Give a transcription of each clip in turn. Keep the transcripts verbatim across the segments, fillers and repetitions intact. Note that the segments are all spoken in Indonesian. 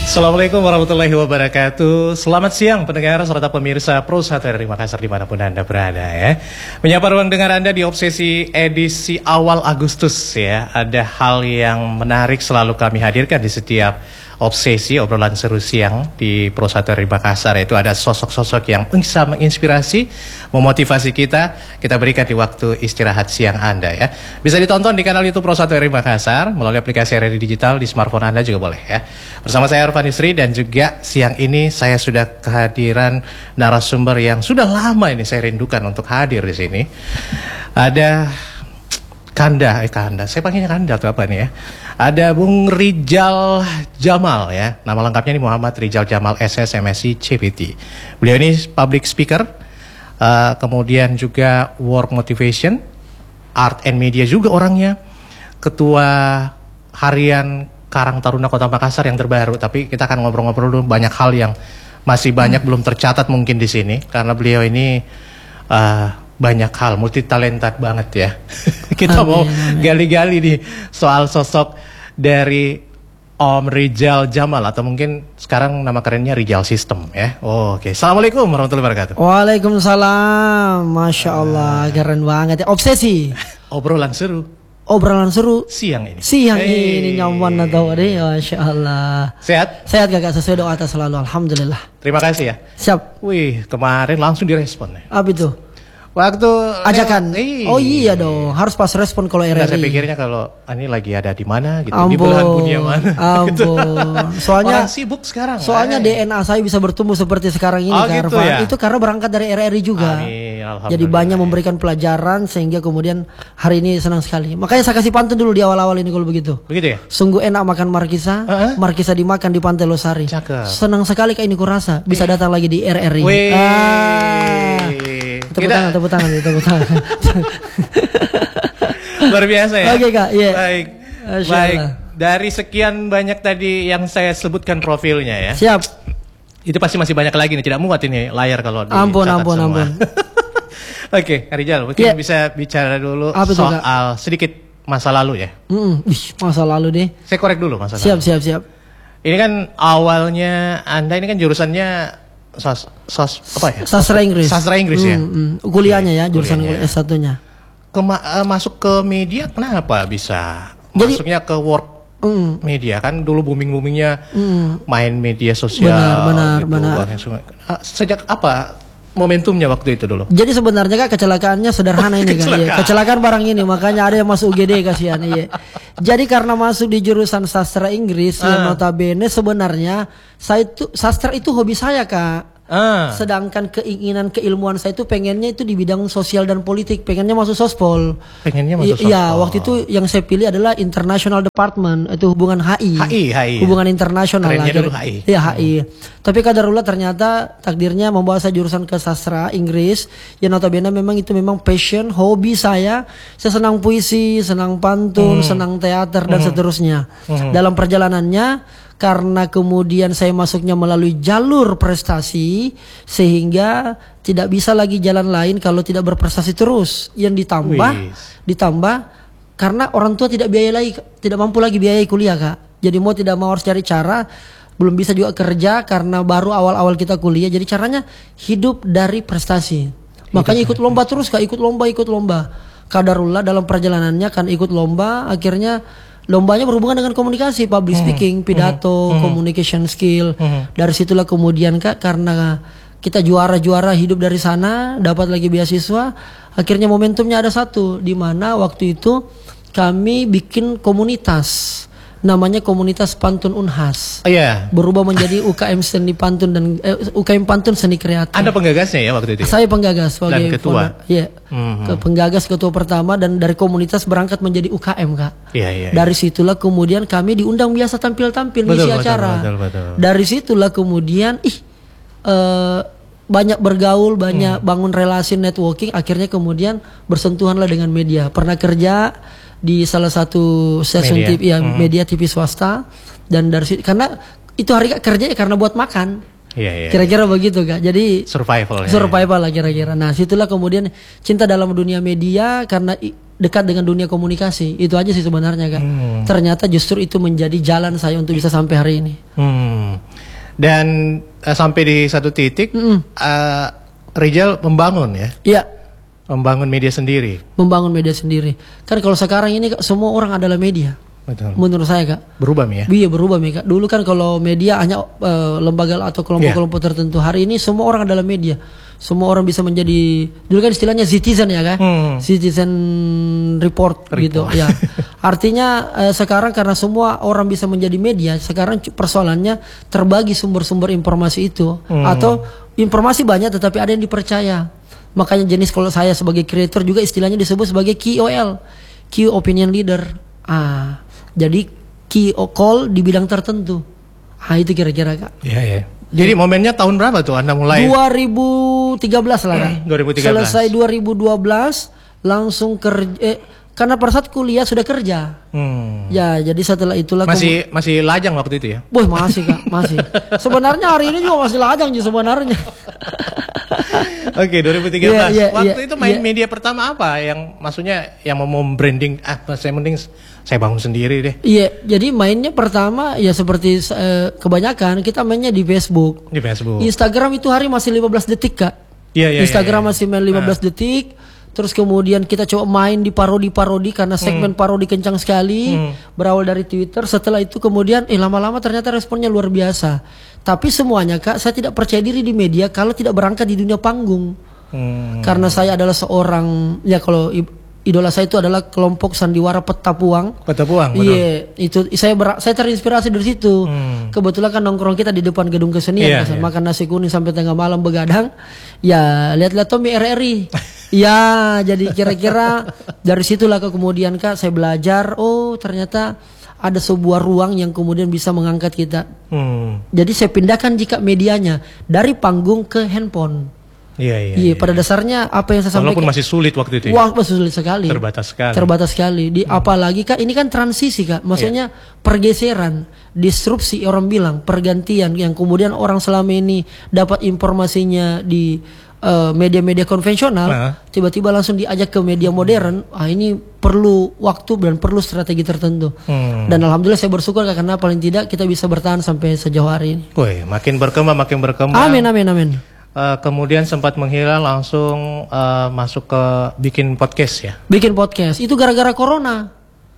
Assalamualaikum warahmatullahi wabarakatuh. Selamat siang pendengar serta pemirsa Pro satu R I Makassar dimanapun Anda berada ya. Menyapa ruang dengar Anda di Obsesi edisi awal Agustus ya. Ada hal yang menarik selalu kami hadirkan di setiap Obsesi, obrolan seru siang di Pro satu R I Makassar. Itu ada sosok-sosok yang bisa menginspirasi, memotivasi kita. Kita berikan di waktu istirahat siang Anda ya. Bisa ditonton di kanal YouTube Pro satu R I Makassar melalui aplikasi R R I Digital di smartphone Anda juga boleh ya. Bersama saya Arfan Isri, dan juga siang ini saya sudah kehadiran narasumber yang sudah lama ini saya rindukan untuk hadir di sini. Ada Kanda, eh Kanda, saya panggilnya Kanda atau apa nih ya? Ada Bung Rijal Jamal ya, nama lengkapnya ini Muhammad Rijal Jamal S S M Si C P T. Beliau ini public speaker, uh, kemudian juga work motivation, art and media juga orangnya, ketua harian Karang Taruna Kota Makassar yang terbaru. Tapi kita akan ngobrol-ngobrol dulu banyak hal yang masih banyak hmm. belum tercatat mungkin di sini karena beliau ini uh, banyak hal, multi talented banget ya. Kita amin, mau gali-gali nih soal sosok dari Om Rijal Jamal, atau mungkin sekarang nama kerennya Rijal System ya. Oh, oke, okay. Assalamualaikum warahmatullahi wabarakatuh. Waalaikumsalam, Masya Allah, uh, keren banget ya. Obsesi. Obrolan seru. Obrolan seru siang ini. Siang hey. ini nyaman atau deh, Masya Allah. Sehat? Sehat kakak, sesuai doa atas selalu, alhamdulillah. Terima kasih ya. Siap. Wih, kemarin langsung direspon ya. Apa itu? Waktu ajakan, lewat, oh iya dong, harus pas respon kalau R R I. Nah, saya pikirnya kalau ini lagi ada di mana gitu, ampun, di belahan dunia mana. Ampun, soalnya orang sibuk sekarang. Soalnya eh. D N A saya bisa bertumbuh seperti sekarang ini, oh, Kak gitu ya? Itu karena berangkat dari R R I juga. Amin, jadi banyak memberikan pelajaran sehingga kemudian hari ini senang sekali. Makanya saya kasih pantun dulu di awal-awal ini kalau begitu. Begitu ya? Sungguh enak makan markisa, uh-huh. markisa dimakan di Pantai Losari. Cakep. Senang sekali Kak ini kurasa bisa datang lagi di R R I. Wih. Ah. Tepuk Kita... tangan, tepuk tangan, tepuk tangan. Luar biasa ya. Oke okay, Kak, iya. Yeah. Baik, Asya baik. Allah. Dari sekian banyak tadi yang saya sebutkan profilnya ya. Siap. Itu pasti masih banyak lagi nih, tidak muat ini layar kalau dicatat ampun, ampun, semua. Ampun, Oke, Kak Rijal, mungkin yeah. bisa bicara dulu apa soal itu, sedikit masa lalu ya. Mm, ih, masa lalu deh. Saya korek dulu masa siap, lalu. Siap, siap, siap. Ini kan awalnya Anda ini kan jurusannya Sas, sas apa ya? Sastra Inggris. Sastra Inggris hmm, ya. Hmm. Kuliahnya ya, jurusan kuliahnya. S satunya. Kema uh, masuk ke media kenapa bisa? Jadi, masuknya ke work mm, media kan dulu booming-boomingnya mm, main media sosial. Benar, benar, gitu. benar. Sejak apa momentumnya waktu itu dulu? Jadi sebenarnya Kak kecelakaannya sederhana ini kan. Kecelakaan. Ya, kecelakaan barang ini, makanya ada yang masuk U G D kasihan. Iya. Jadi karena masuk di jurusan sastra Inggris uh. yang notabene sebenarnya saya itu sastra itu hobi saya Kak. Uh. Sedangkan keinginan keilmuan saya itu pengennya itu di bidang sosial dan politik, pengennya masuk sospol. Pengennya masuk sospol. Iya, waktu itu yang saya pilih adalah International Department, itu hubungan H I. H I, H I. Hubungan internasional lah. Dulu H I. Iya, H I. Hmm. Tapi kadarullah ternyata takdirnya membawa saya jurusan ke sastra Inggris. Yang notabene memang itu memang passion, hobi saya. Saya senang puisi, senang pantun, hmm. senang teater dan hmm. seterusnya. Hmm. Dalam perjalanannya karena kemudian saya masuknya melalui jalur prestasi sehingga tidak bisa lagi jalan lain kalau tidak berprestasi terus. Yang ditambah Wih. ditambah karena orang tua tidak biaya lagi, tidak mampu lagi biayai kuliah Kak. Jadi mau tidak mau harus cari cara, belum bisa juga kerja karena baru awal-awal kita kuliah. Jadi caranya hidup dari prestasi. Makanya ikut lomba terus Kak, ikut lomba, ikut lomba. Kadarullah dalam perjalanannya kan ikut lomba, akhirnya lombanya berhubungan dengan komunikasi, public hmm. speaking, pidato, hmm. communication skill. Hmm. Dari situlah kemudian Kak, karena kita juara-juara hidup dari sana, dapat lagi beasiswa, akhirnya momentumnya ada satu, di mana waktu itu kami bikin komunitas. Namanya komunitas Pantun Unhas. Oh, yeah. Berubah menjadi U K M Seni Pantun dan eh, U K M Pantun Seni Kreatif. Anda penggagasnya ya waktu itu? Saya penggagas sebagai dan ketua. Iya. Mm-hmm. Ke penggagas ketua pertama dan dari komunitas berangkat menjadi U K M Kak. Iya, iya. Dari situlah kemudian kami diundang biasa tampil-tampil ngisi acara. Betul, betul, betul. Dari situlah kemudian ih uh, banyak bergaul, banyak hmm. bangun relasi networking, akhirnya kemudian bersentuhanlah dengan media. Pernah kerja di salah satu stasiun T V ya, hmm. media T V swasta, dan dari situ karena itu hari kerja ya karena buat makan. Iya, iya, kira-kira iya. begitu Kak. Jadi survival. Survival ya, lah kira-kira. Nah, situlah kemudian cinta dalam dunia media karena dekat dengan dunia komunikasi. Itu aja sih sebenarnya Kak. Hmm. Ternyata justru itu menjadi jalan saya untuk bisa sampai hari ini. Hmm. Dan uh, sampai di satu titik, mm. uh, Rizal membangun ya? Iya. Membangun media sendiri. Membangun media sendiri. Kan kalau sekarang ini Kak, semua orang adalah media. Betul. Menurut saya Kak. Berubah Mi ya? Iya berubah Mi Kak. Dulu kan kalau media hanya uh, lembaga atau kelompok-kelompok yeah. tertentu. Hari ini semua orang adalah media. Semua orang bisa menjadi, dulu kan istilahnya citizen ya kan? Hmm. Citizen report, report gitu ya. Artinya uh, sekarang karena semua orang bisa menjadi media, sekarang persoalannya terbagi sumber-sumber informasi itu. Hmm. Atau informasi banyak tetapi ada yang dipercaya. Makanya jenis kalau saya sebagai creator juga istilahnya disebut sebagai K O L. Key Opinion Leader. Ah. Jadi key call di bidang tertentu. Ah itu kira-kira Kak. Iya ya. Jadi momennya tahun berapa tuh Anda mulai? dua ribu tiga belas lah Kak. dua ribu tiga belas. Selesai dua ribu dua belas langsung kerja. Eh, karena pada saat kuliah sudah kerja. Hmm. Ya jadi setelah itulah. Masih masih lajang waktu itu ya? Boh masih Kak masih. Sebenarnya hari ini juga masih lajang sih sebenarnya. Oke, dua ribu tiga belas. Yeah, yeah, yeah, waktu itu main yeah. media pertama apa yang maksudnya yang mau branding ah saya mending saya bangun sendiri deh. Iya, yeah, jadi mainnya pertama ya seperti uh, kebanyakan kita mainnya di Facebook. Di Facebook. Instagram itu hari masih lima belas detik Kak. Iya, yeah, yeah, Instagram yeah, yeah. masih main lima belas uh. detik. Terus kemudian kita coba main di parodi-parodi karena segmen hmm. parodi kencang sekali. Hmm. Berawal dari Twitter. Setelah itu kemudian eh lama-lama ternyata responnya luar biasa. Tapi semuanya Kak, saya tidak percaya diri di media kalau tidak berangkat di dunia panggung. Hmm. Karena saya adalah seorang, ya kalau idola saya itu adalah kelompok sandiwara Petapuang. Petapuang, betul. Iya, itu saya ber, saya terinspirasi dari situ. Hmm. Kebetulan kan nongkrong kita di depan gedung kesenian, yeah, yeah. makan nasi kuning sampai tengah malam begadang. Ya, lihat-lihat Tommy R R I. Ya, jadi kira-kira dari situlah kemudian Kak saya belajar, oh ternyata ada sebuah ruang yang kemudian bisa mengangkat kita. Hmm. Jadi saya pindahkan jika medianya dari panggung ke handphone. Iya, iya. Iya, pada dasarnya apa yang saya sampaikan. Walaupun masih sulit waktu itu. Ya? Wah, masih sulit sekali. Terbatas sekali. Terbatas sekali. Di hmm. apalagi Kak, ini kan transisi Kak. Maksudnya yeah. pergeseran, disrupsi orang bilang, pergantian yang kemudian orang selama ini dapat informasinya di Uh, media-media konvensional, nah. tiba-tiba langsung diajak ke media modern. Ah ini perlu waktu dan perlu strategi tertentu. Hmm. Dan alhamdulillah saya bersyukur karena paling tidak kita bisa bertahan sampai sejauh hari ini. Woi, makin berkembang, makin berkembang. Amin, amin, amin. Uh, kemudian sempat menghilang langsung uh, masuk ke bikin podcast ya. Bikin podcast itu gara-gara corona.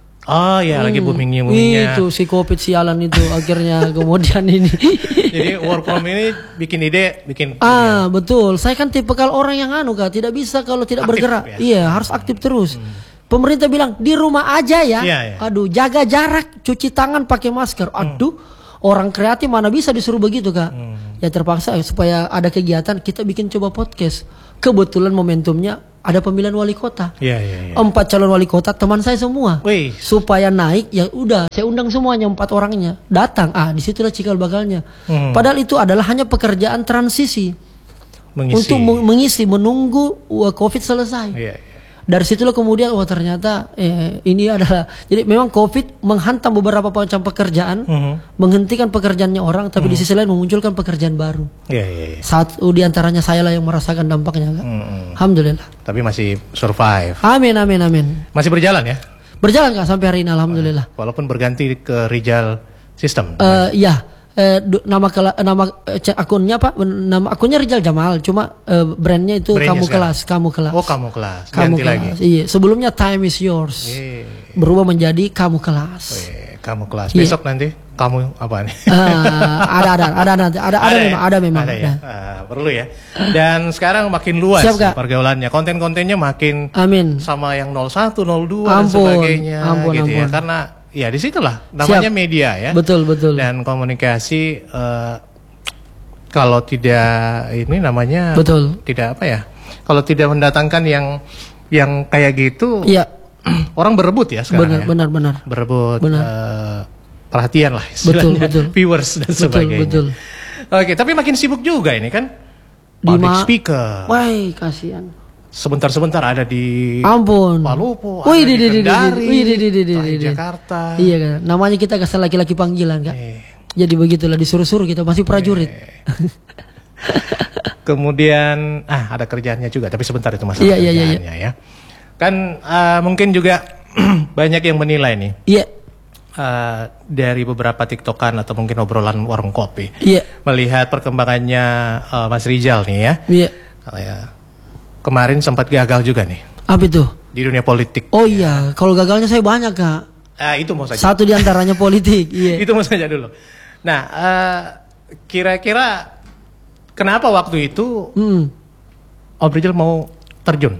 Oh ya, hmm. lagi boomingnya boomingnya. Itu si COVID sialan itu akhirnya kemudian ini. Jadi work from ini bikin ide, bikin. Ah ide. Betul. Saya kan tipikal orang yang anu Kak, tidak bisa kalau tidak aktif, bergerak. Ya? Iya, harus aktif terus. Hmm. Pemerintah bilang di rumah aja ya. Ya, ya. Aduh, jaga jarak, cuci tangan, pakai masker. Aduh, hmm. orang kreatif mana bisa disuruh begitu Kak. Hmm. Ya terpaksa supaya ada kegiatan kita bikin coba podcast. Kebetulan momentumnya ada pemilihan wali kota. Iya, iya, iya. Empat calon wali kota teman saya semua. Wih. Supaya naik ya udah saya undang semuanya empat orangnya datang. Ah disitulah cikal bakalnya. Hmm. Padahal itu adalah hanya pekerjaan transisi mengisi. Untuk mengisi menunggu uh, COVID selesai. Iya, iya. Dari situlah kemudian wah ternyata eh, ini adalah jadi memang COVID menghantam beberapa macam pekerjaan, mm-hmm. menghentikan pekerjaannya orang, tapi mm-hmm. di sisi lain memunculkan pekerjaan baru. Yeah, yeah, yeah. Satu di antaranya saya lah yang merasakan dampaknya kan. Mm-hmm. Alhamdulillah. Tapi masih survive. Amin amin amin. Masih berjalan ya? Berjalan Kak sampai hari ini alhamdulillah. Walaupun berganti ke Rizal System. Uh, iya. Eh, nama kela, nama eh, akunnya Pak, nama akunnya Rizal Jamal, cuma eh, brandnya itu brandnya kamu sekarang. Kelas, kamu kelas. Oh kamu kelas. Kamu Ganti kelas. lagi. Iya, sebelumnya Time is Yours, yeah. berubah menjadi kamu kelas. Yeah, kamu kelas. Besok yeah. nanti kamu apa nih? Uh, ada ada ada nanti ada ada, ada memang ada memang. Ada ya. Uh, perlu ya. Dan sekarang makin luas ya, pergaulannya, konten-kontennya makin. Amin. Sama yang nol satu, nol dua ampun, dan sebagainya, ampun, gitu ampun. ya. Karena ya disitulah namanya Siap. media ya. Betul betul. Dan komunikasi uh, kalau tidak ini namanya betul. Tidak apa ya? Kalau tidak mendatangkan yang yang kayak gitu, ya. orang berebut ya sekarang. Benar ya? benar benar. Berebut benar. Uh, perhatian lah betul, betul. viewers dan betul, sebagainya. Betul. Oke, tapi makin sibuk juga ini kan. Di public speaker. Wah, kasihan. Sebentar-sebentar ada di Ampun. Palupo, Wih, ada di, di, di, Kendari, di, di, di, di, di, di, Jakarta. Iya kan, namanya kita kasih laki-laki panggilan Kak. Eh. Jadi begitulah disuruh-suruh kita masih prajurit. Eh. Kemudian ah ada kerjaannya juga, tapi sebentar itu masalah iya, kerjaannya iya, iya. ya. Kan uh, mungkin juga banyak yang menilai nih. Iya. Uh, dari beberapa tiktokan atau mungkin obrolan warung kopi, Iya. melihat perkembangannya uh, Mas Rizal nih ya. Iya. Ya, kemarin sempat gagal juga nih Apa itu? di dunia politik. Oh iya, kalau gagalnya saya banyak kak. Uh, itu mau saja. Satu diantaranya politik. Iya. Itu mau saja dulu. Nah, uh, kira-kira kenapa waktu itu Hmm. Om Rizal mau terjun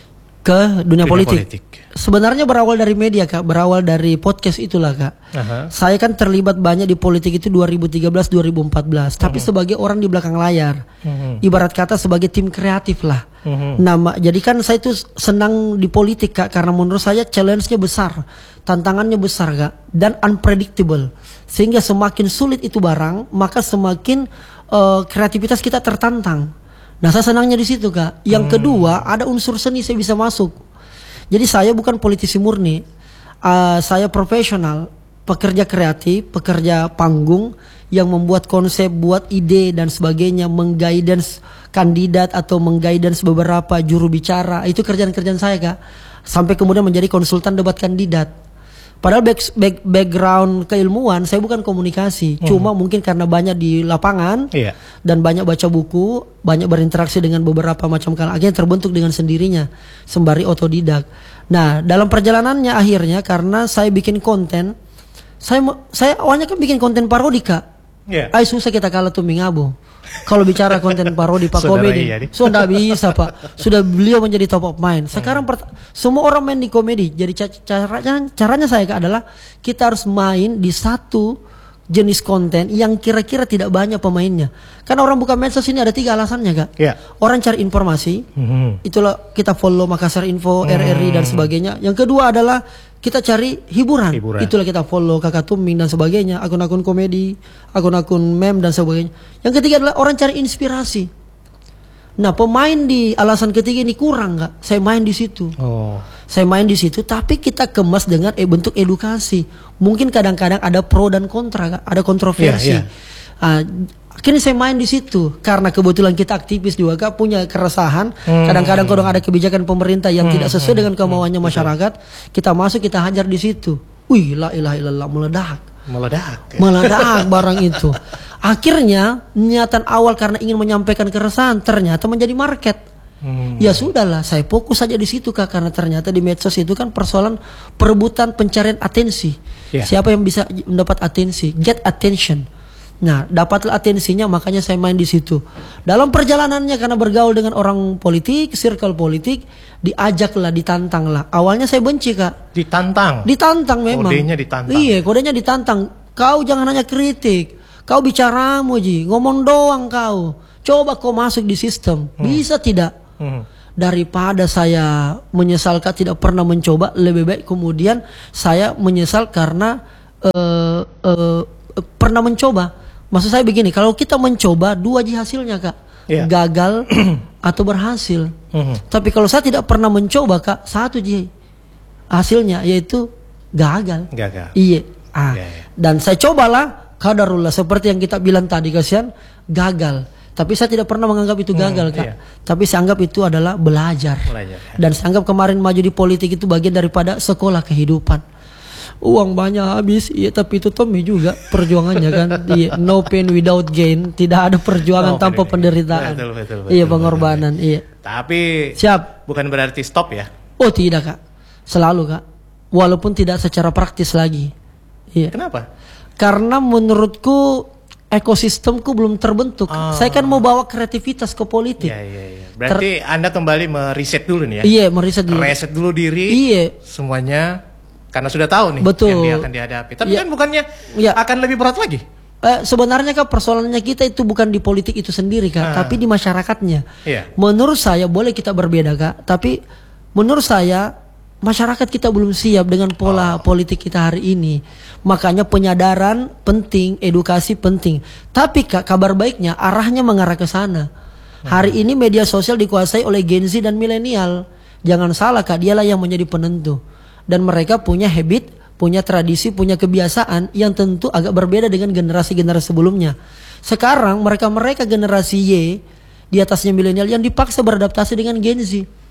Ke dunia, dunia politik. politik? Sebenarnya berawal dari media kak, berawal dari podcast itulah kak. Aha. Saya kan terlibat banyak di politik itu dua ribu tiga belas dua ribu empat belas, tapi sebagai orang di belakang layar. Mhm. Ibarat kata sebagai tim kreatif lah. Mhm. Nama, jadi kan saya itu senang di politik kak, karena menurut saya challenge-nya besar, tantangannya besar kak, dan unpredictable. Sehingga semakin sulit itu barang, maka semakin uh, kreativitas kita tertantang. Nah saya senangnya di situ kak. Yang kedua ada unsur seni saya bisa masuk. Jadi saya bukan politisi murni, uh, saya profesional, pekerja kreatif, pekerja panggung yang membuat konsep, buat ide dan sebagainya, mengguidance kandidat atau mengguidance beberapa juru bicara. Itu kerjaan-kerjaan saya kak. Sampai kemudian menjadi konsultan debat kandidat. Padahal back, back, background keilmuan saya bukan komunikasi, hmm. cuma mungkin karena banyak di lapangan Iya. dan banyak baca buku, banyak berinteraksi dengan beberapa macam kalangan, akhirnya terbentuk dengan sendirinya sembari otodidak. Nah dalam perjalanannya akhirnya karena saya bikin konten, saya saya awalnya kan bikin konten parodi kak. Iya. Ay susah kita kalah tumbing abu. Kalau bicara konten parodi pak Saudara komedi, iya nih. sudah bisa pak. Sudah beliau menjadi top of mind. Sekarang pert- semua orang main di komedi. Jadi ca- caranya caranya saya kak adalah kita harus main di satu jenis konten yang kira-kira tidak banyak pemainnya. Kan orang buka medsos ini ada tiga alasannya kak. Iya. Orang cari informasi, Mhm. itulah kita follow Makassar Info, R R I dan sebagainya. Yang kedua adalah kita cari hiburan. Hiburan. Itulah kita follow Kakak Tuming dan sebagainya, akun-akun komedi, akun-akun meme dan sebagainya. Yang ketiga adalah orang cari inspirasi. Nah, pemain di alasan ketiga ini kurang nggak? Saya main di situ. Oh. Saya main di situ, tapi kita kemas dengan eh, bentuk edukasi. Mungkin kadang-kadang ada pro dan kontra, Kak. Ada kontroversi. Iya, iya. Ah, akhirnya saya main di situ karena kebetulan kita aktivis juga Kak, punya keresahan. Hmm. Kadang-kadang kalau ada kebijakan pemerintah yang Hmm, tidak sesuai hmm, dengan kemauannya hmm, masyarakat, kita masuk, kita hajar di situ. Wih, la ilaha illallah, meledak. Meledak. ya? Meledak barang itu. Akhirnya niatan awal karena ingin menyampaikan keresahan ternyata menjadi market. Hmm. Ya sudahlah, saya fokus saja di situ Kak, karena ternyata di medsos itu kan persoalan perebutan pencarian atensi. Ya. Siapa yang bisa mendapat atensi, get attention. Nah, dapatlah atensinya, makanya saya main di situ. Dalam perjalanannya karena bergaul dengan orang politik, circle politik, diajaklah, ditantanglah. Awalnya saya benci Kak. Ditantang. Ditantang memang. Kodenya ditantang. Iya, kodenya ditantang. Kau jangan hanya kritik. Kau bicaramu Ji, ngomong doang kau. Coba kau masuk di sistem. Bisa tidak? Hmm. Daripada saya menyesal Kak tidak pernah mencoba, lebih baik kemudian saya menyesal karena uh, uh, pernah mencoba. Maksud saya begini, kalau kita mencoba dua ji hasilnya Kak. Iya. Gagal atau berhasil. Hmm. Tapi kalau saya tidak pernah mencoba Kak, satu ji hasilnya yaitu gagal. Gagal. Iya. Ah. Iya, iya. Dan saya cobalah kadarullah seperti yang kita bilang tadi kasihan, gagal. Tapi saya tidak pernah menganggap itu gagal Hmm, Kak. iya. Tapi saya anggap itu adalah belajar. Belajar, ya. Dan saya anggap kemarin maju di politik itu bagian daripada sekolah kehidupan. Uang banyak habis, iya, tapi itu Tommy juga perjuangannya kan. Iya, no pain without gain, tidak ada perjuangan No tanpa pain. penderitaan. Betul, betul, betul, iya, betul, pengorbanan, iya. Tapi Siap. bukan berarti stop ya. Oh tidak Kak, selalu Kak. Walaupun tidak secara praktis lagi. Iya. Kenapa? Karena menurutku ekosistemku belum terbentuk. Oh. Saya kan mau bawa kreativitas ke politik. Iya, iya, iya. Berarti Anda kembali meriset dulu nih ya. Iya, meriset dulu. Reset dulu diri. Iya. Semuanya karena sudah tahu nih Betul. yang dia akan dihadapi. Tapi Iya. kan bukannya Iya. akan lebih berat lagi. Eh, sebenarnya Kak, persoalannya kita itu bukan di politik itu sendiri Kak, Ah. tapi di masyarakatnya. Iya. Menurut saya boleh kita berbeda Kak, tapi menurut saya masyarakat kita belum siap dengan pola politik kita hari ini. Makanya penyadaran penting, edukasi penting. Tapi Kak, kabar baiknya arahnya mengarah ke sana. Hari ini media sosial dikuasai oleh Gen Z dan milenial. Jangan salah Kak, dialah yang menjadi penentu. Dan mereka punya habit, punya tradisi, punya kebiasaan yang tentu agak berbeda dengan generasi-generasi sebelumnya. Sekarang mereka-mereka generasi Y di atasnya milenial yang dipaksa beradaptasi dengan Gen Z.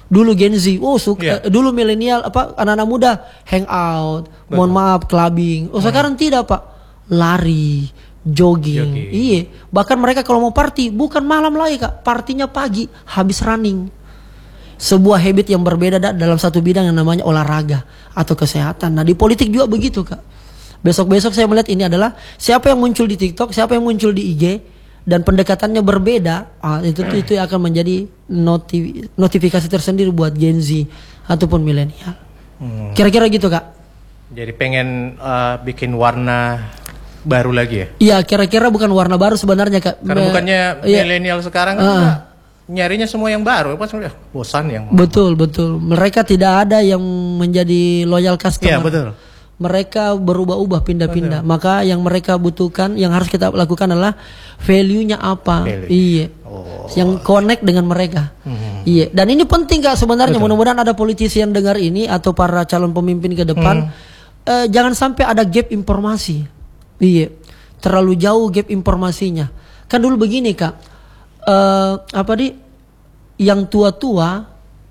Dulu Gen Z, oh suka, Yeah. eh, dulu milenial apa anak-anak muda hangout, mohon maaf clubbing. Oh sekarang tidak Pak, lari, jogging. Jogging. Iya, bahkan mereka kalau mau party bukan malam lagi Kak, partinya pagi, habis running. Sebuah habit yang berbeda da- dalam satu bidang yang namanya olahraga atau kesehatan. Nah di politik juga begitu Kak. Besok-besok saya melihat ini adalah siapa yang muncul di TikTok, siapa yang muncul di I G, dan pendekatannya berbeda, ah, itu itu akan menjadi notif, notifikasi tersendiri buat Gen Z ataupun milenial. Hmm. Kira-kira gitu Kak. Jadi pengen uh, bikin warna baru lagi ya? Iya, kira-kira bukan warna baru sebenarnya Kak. Karena Me- bukannya iya. milenial sekarang kan Ah. juga nyarinya semua yang baru, pas udah bosan yang. Betul, betul. Mereka tidak ada yang menjadi loyal customer. Iya betul. Mereka berubah-ubah, pindah-pindah. Maka yang mereka butuhkan, yang harus kita lakukan adalah value-nya apa. Value. Iya. Oh. Yang connect dengan mereka. Hmm. Iya. Dan ini penting Kak sebenarnya. Mudah-mudahan ada politisi yang dengar ini atau para calon pemimpin ke depan. Eh, jangan sampai ada gap informasi. Iya. Terlalu jauh gap informasinya. Kan dulu begini Kak. Eh, apa di? Yang tua-tua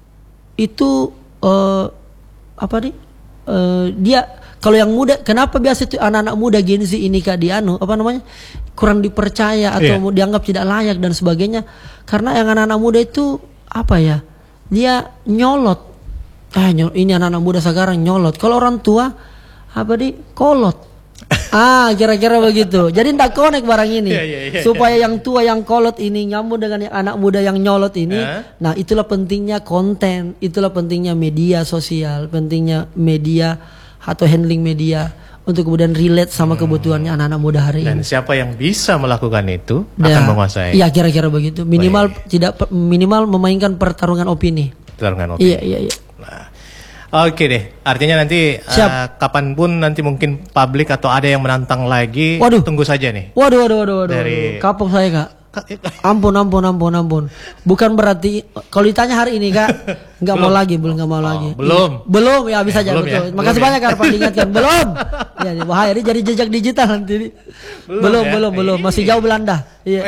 itu eh, apa di? Eh, dia kalau yang muda, kenapa biasa itu anak-anak muda Gen Z ini Kak dianu apa namanya kurang dipercaya atau Iya. dianggap tidak layak dan sebagainya? Karena yang anak-anak muda itu apa ya? Dia nyolot. Ah, nyol- ini anak-anak muda sekarang nyolot. Kalau orang tua apa di kolot. Ah, kira-kira begitu. Jadi ndak connect barang ini. Iya, iya, iya, Supaya yang tua yang kolot ini nyambung dengan yang anak muda yang nyolot ini. Eh? Nah, itulah pentingnya konten, itulah pentingnya media sosial, pentingnya media atau handling media untuk kemudian relate sama kebutuhannya anak-anak muda hari Dan ini. siapa yang bisa melakukan itu Dan- akan menguasai. Iya, kira-kira begitu. Minimal tidak pe- minimal memainkan pertarungan opini. Pertarungan opini. Iya, iya, iya. Nah, oke deh. Artinya nanti Siap. uh, kapanpun nanti mungkin publik atau ada yang menantang lagi, Waduh. tunggu saja nih. Waduh, waduh, waduh, waduh. Dari- waduh. Kapok saya Kak. Ampun, ampun, ampun, ampun. Bukan berarti kalau ditanya hari ini Kak, nggak mau lagi, belum nggak mau lagi. belum. Iya. Belum ya bisa aja belum betul. ya, Makasih belum banyak ya. Kak Arfan diingatkan. Belum. Ya, ini bahaya ini jadi jejak digital nanti. Belum Belum, ya? belum, belum. Masih jauh Belanda. Iya.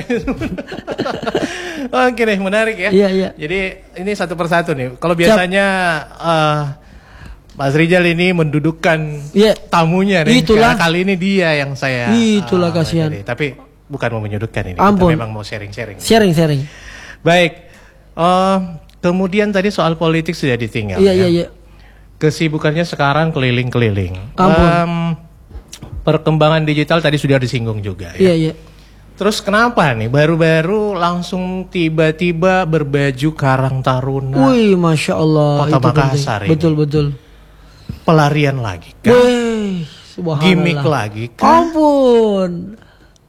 Oke deh, menarik ya. Iya, iya. Jadi ini satu persatu nih. Kalau biasanya uh, Mas Rijal ini mendudukkan Iya. tamunya nih. Itulah. Karena kali ini dia yang saya. Itulah, uh, kasihan. jadi, tapi bukan mau menyudutkan ini. Ampun. Kita memang mau sharing-sharing. Sharing, sharing. Baik. Uh, kemudian tadi soal politik sudah ditinggal. Iya, ya. iya, iya. Kesibukannya sekarang keliling-keliling. Ampun. Em, perkembangan digital tadi sudah disinggung juga ya. Iya, iya. Terus kenapa nih baru-baru langsung tiba-tiba berbaju Karang Taruna Wih, masya Allah. Kota itu penting. Makassar ini? Betul, betul. pelarian lagi kan? Wih, subhanallah. Gimik lagi kan? Ampun.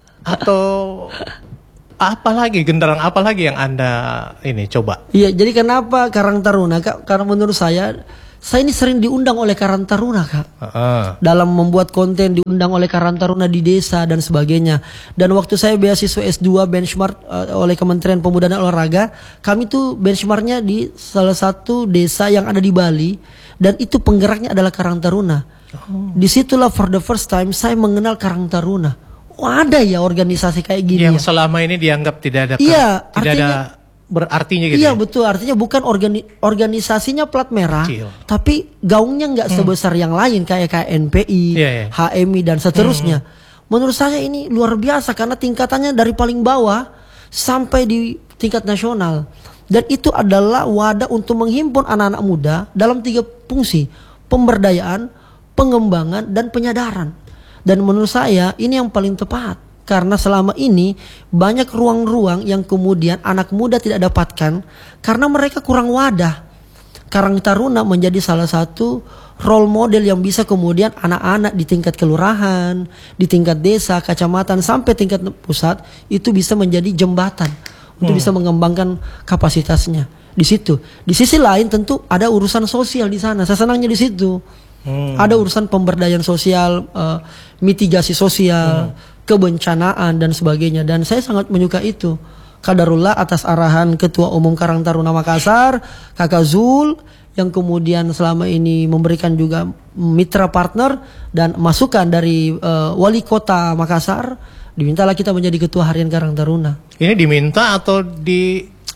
Atau apa lagi, genderang apa lagi yang Anda ini coba? Iya, jadi kenapa Karang Taruna Kak? Karena menurut saya, saya ini sering diundang oleh Karang Taruna Kak. Heeh. Dalam membuat konten diundang oleh Karang Taruna di desa dan sebagainya. Dan waktu saya beasiswa S dua benchmark uh, oleh Kementerian Pemuda dan Olahraga, kami tuh benchmarknya di salah satu desa yang ada di Bali dan itu penggeraknya adalah Karang Taruna. Oh. Disitulah for the first time saya mengenal Karang Taruna. Oh, ada ya organisasi kayak gini Yang ya. selama ini dianggap tidak ada Iya, tidak artinya- ada berartinya gitu. Iya ya? betul, artinya bukan organi organisasinya plat merah, Kecil. tapi gaungnya nggak sebesar yang lain kayak kayak N P I, Iya, iya. H M I dan seterusnya. Menurut saya ini luar biasa karena tingkatannya dari paling bawah sampai di tingkat nasional. Dan itu adalah wadah untuk menghimpun anak-anak muda dalam tiga fungsi: pemberdayaan, pengembangan, dan penyadaran. Dan menurut saya ini yang paling tepat. Karena selama ini banyak ruang-ruang yang kemudian anak muda tidak dapatkan karena mereka kurang wadah. Karang Taruna menjadi salah satu role model yang bisa kemudian anak-anak di tingkat kelurahan, di tingkat desa, kecamatan, sampai tingkat pusat itu bisa menjadi jembatan untuk bisa mengembangkan kapasitasnya. Di situ. Di sisi lain tentu ada urusan sosial di sana. Saya senangnya di situ. Hmm. Ada urusan pemberdayaan sosial, eh, mitigasi sosial, kebencanaan dan sebagainya. Dan saya sangat menyukai itu. Qadarullah atas arahan Ketua Umum Karang Taruna Makassar, Kakak Zul, yang kemudian selama ini memberikan juga mitra partner dan masukan dari eh, Wali Kota Makassar. Dimintalah kita menjadi Ketua Harian Karang Taruna. Ini diminta atau di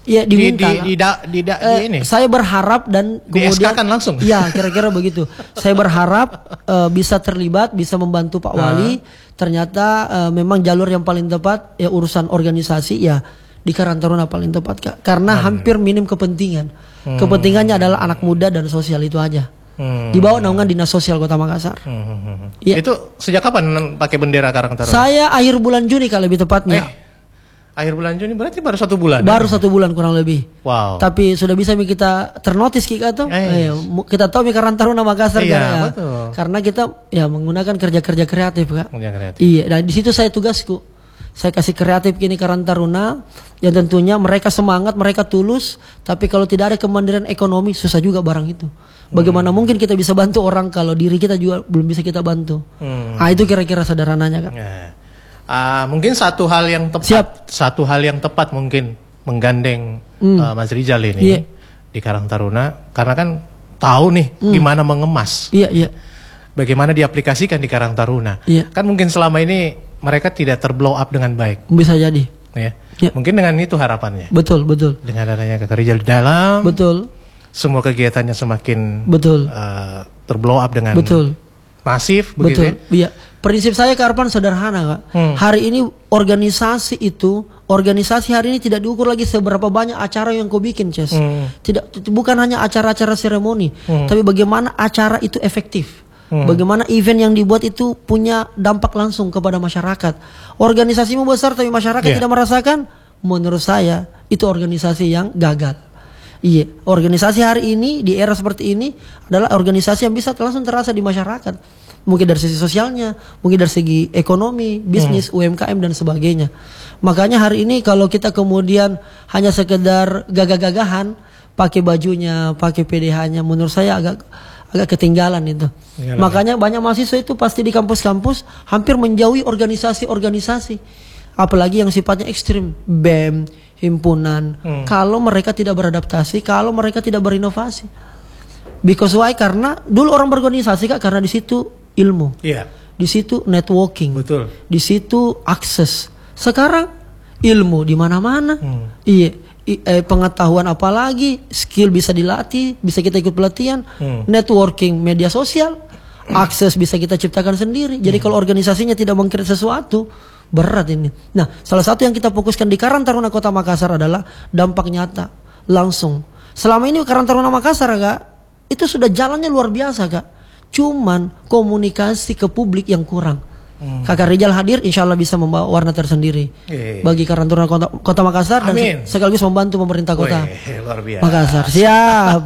Iya diminta. Di, di, di, da- di, da- di Eh, ini. Saya berharap dan kemudian Di S K-kan langsung. Iya kira-kira begitu. Saya berharap eh, bisa terlibat, bisa membantu Pak Wali. Ternyata eh, memang jalur yang paling tepat ya urusan organisasi ya di Karang Taruna paling tepat Kak. Karena hmm. hampir minim kepentingan. Hmm. Kepentingannya adalah anak muda dan sosial itu aja. Hmm. Di bawah naungan Dinas Sosial Kota Makassar. Hmm. Ya. Itu sejak kapan pakai bendera Karang Taruna? Saya akhir bulan Juni kalau lebih tepatnya. Eh. Akhir bulan Juni berarti baru satu bulan. Baru ya? satu bulan kurang lebih. Wow. Tapi sudah bisa kita ternotis kita tuh. Eh. Eh, kita tahu mi Karang Taruna Makassar iya, kan, ya. betul. Karena kita ya menggunakan kerja-kerja kreatif Kak. Kerja kreatif. Iya, dan di situ saya tugasku. Saya kasih kreatif gini Karang Taruna yang tentunya mereka semangat, mereka tulus, tapi kalau tidak ada kemandirian ekonomi susah juga barang itu. Bagaimana hmm. mungkin kita bisa bantu orang kalau diri kita juga belum bisa kita bantu. Hmm. Ah itu kira-kira sederhananya Kak. Ya. Uh, mungkin satu hal yang tepat, Siap. satu hal yang tepat mungkin menggandeng hmm. uh, Mas Rizal ini yeah. di Karang Taruna, karena kan tahu nih hmm. gimana mengemas, iya yeah, iya, yeah. bagaimana diaplikasikan di Karang Taruna. Yeah. Kan mungkin selama ini mereka tidak terblow up dengan baik. Bisa jadi. Ya. Yeah. Mungkin dengan itu harapannya. Betul betul. Dengan adanya Kakak Rizal di dalam. Betul. Semua kegiatannya semakin betul uh, terblow up dengan betul masif. Betul. Iya. Prinsip saya ke Arpan sederhana Kak. Hmm. Hari ini organisasi itu, organisasi hari ini tidak diukur lagi seberapa banyak acara yang kau bikin, Ces. Hmm. Tidak, bukan hanya acara-acara seremoni, hmm. tapi bagaimana acara itu efektif. Hmm. Bagaimana event yang dibuat itu punya dampak langsung kepada masyarakat. Organisasimu besar tapi masyarakat yeah. tidak merasakan, menurut saya itu organisasi yang gagal. Iya, organisasi hari ini di era seperti ini adalah organisasi yang bisa langsung terasa di masyarakat. Mungkin dari sisi sosialnya, mungkin dari segi ekonomi, bisnis, hmm. U M K M dan sebagainya. Makanya hari ini kalau kita kemudian hanya sekedar gagah-gagahan, pakai bajunya, pakai P D H-nya, menurut saya agak agak ketinggalan itu. Yalah. Makanya banyak mahasiswa itu pasti di kampus-kampus hampir menjauhi organisasi-organisasi, apalagi yang sifatnya ekstrim, B E M, himpunan. Hmm. Kalau mereka tidak beradaptasi, kalau mereka tidak berinovasi. Because why? Karena dulu orang berorganisasi Kak karena di situ ilmu, yeah. di situ networking, betul. Di situ akses. Sekarang ilmu di mana-mana, hmm. iya, I, eh, pengetahuan apalagi, skill bisa dilatih, bisa kita ikut pelatihan, hmm. networking, media sosial, akses bisa kita ciptakan sendiri. Jadi hmm. kalau organisasinya tidak mengkreat sesuatu, berat ini. Nah, salah satu yang kita fokuskan di Karang Taruna Kota Makassar adalah dampak nyata, langsung. Selama ini Karang Taruna Makassar Kak, itu sudah jalannya luar biasa Kak. Cuman komunikasi ke publik yang kurang. Hmm. Kakak Rizal hadir, insya Allah bisa membawa warna tersendiri Yeay. bagi Karang Taruna Kota, Kota Makassar. Amin. Dan sekaligus membantu pemerintah kota Wih, luar biasa. Makassar. Siap.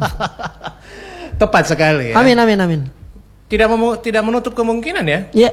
Tepat sekali. Ya. Amin amin amin. Tidak memu tidak menutup kemungkinan ya. Ya.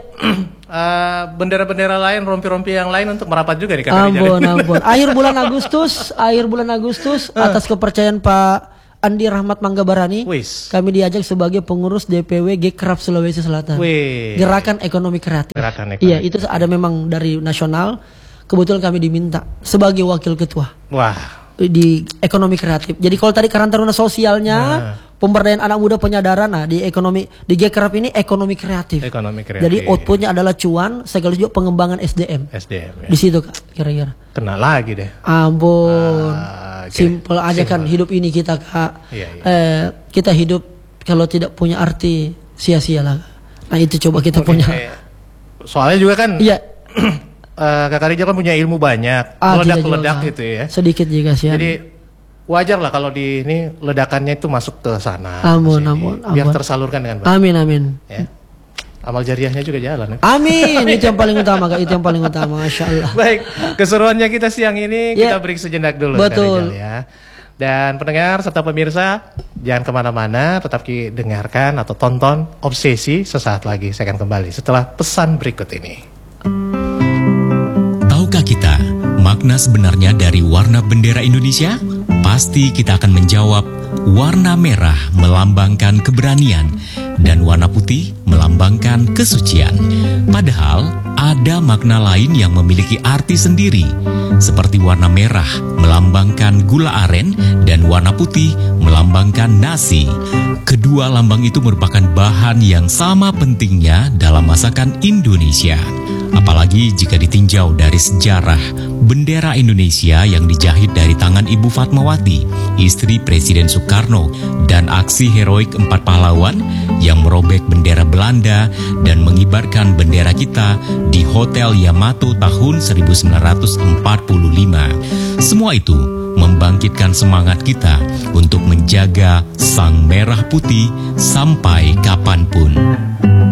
uh, bendera-bendera lain, rompi-rompi yang lain untuk merapat juga di Kakak Rizal. Ampun ampun. Akhir bulan Agustus, akhir bulan Agustus atas kepercayaan Pak Andi Rahmat Manggabarani, Weiss. Kami diajak sebagai pengurus D P W Gekraf Sulawesi Selatan. Weiss. Gerakan Ekonomi Kreatif. Gerakan Ekonomi. Iya, itu ada memang dari nasional. Kebetulan kami diminta sebagai wakil ketua. Wah. Di Ekonomi Kreatif. Jadi kalau tadi Karang Taruna sosialnya, nah. pemberdayaan anak muda penyadaran, nah di ekonomi di Gekraf ini ekonomi kreatif. Ekonomi kreatif. Jadi outputnya adalah cuan, sekaligus juga pengembangan S D M. S D M. Ya. Di situ Kak, kira-kira. Kena lagi deh. Ampun. Ah. Okay. Simple aja kan hidup ini kita Kak. Iya, iya. Eh, kita hidup kalau tidak punya arti sia-sia lah. Nah itu coba kita okay. punya. Soalnya juga kan. Iya. uh, Kakak Rizal kan punya ilmu banyak. Ah, ledak-ledak gitu ya. Sedikit juga sih. Jadi wajar lah kalau di ini ledakannya itu masuk ke sana. Amin, amin, amin. Biar tersalurkan dengan baik. Amin, amin. Ya. Amal jariahnya juga jalan. Ya? Amin, itu yang paling utama Kak, itu yang paling utama, Masya Allah. Baik, keseruannya kita siang ini yeah. kita break sejenak dulu. Betul. Rizal, ya. Dan pendengar serta pemirsa, jangan kemana-mana, tetap dengarkan atau tonton Obsesi sesaat lagi. Saya akan kembali setelah pesan berikut ini. Tahukah kita makna sebenarnya dari warna bendera Indonesia? Pasti kita akan menjawab, warna merah melambangkan keberanian dan warna putih melambangkan kesucian. Padahal ada makna lain yang memiliki arti sendiri, seperti warna merah melambangkan gula aren dan warna putih melambangkan nasi. Kedua lambang itu merupakan bahan yang sama pentingnya dalam masakan Indonesia. Apalagi jika ditinjau dari sejarah bendera Indonesia yang dijahit dari tangan Ibu Fatmawati, istri Presiden Soekarno, dan aksi heroik empat pahlawan yang merobek bendera Belanda dan mengibarkan bendera kita di Hotel Yamato tahun seribu sembilan ratus empat puluh lima. Semua itu membangkitkan semangat kita untuk menjaga Sang Merah Putih sampai kapanpun.